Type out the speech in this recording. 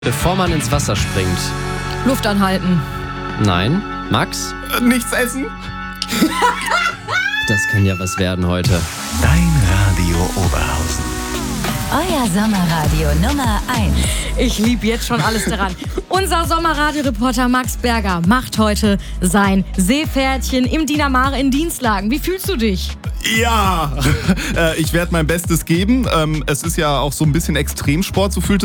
Bevor man ins Wasser springt. Luft anhalten. Nein. Max? Nichts essen? Das kann ja was werden heute. Dein Radio Oberhausen. Euer Sommerradio Nummer 1. Ich liebe jetzt schon alles daran. Unser Sommerradioreporter Max Berger macht heute sein Seepferdchen im Diener Mare in Dienstlagen. Wie fühlst du dich? Ja, ich werde mein Bestes geben. Es ist ja auch so ein bisschen Extremsport, so fühlt